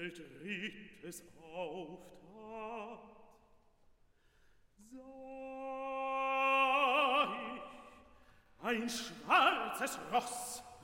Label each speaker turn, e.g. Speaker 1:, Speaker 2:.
Speaker 1: Welt Drittes auftat, sah ich ein schwarzes Ross